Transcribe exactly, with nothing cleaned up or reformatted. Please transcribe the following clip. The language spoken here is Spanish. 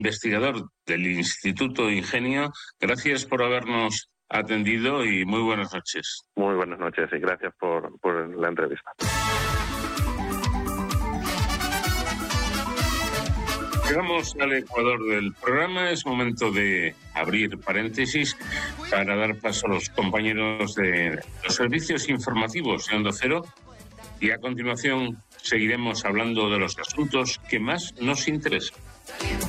investigador del Instituto Ingenio. Gracias por habernos atendido y muy buenas noches. Muy buenas noches y gracias por, por la entrevista. Llegamos al ecuador del programa. Es momento de abrir paréntesis para dar paso a los compañeros de los servicios informativos de Onda Cero y a continuación seguiremos hablando de los asuntos que más nos interesan.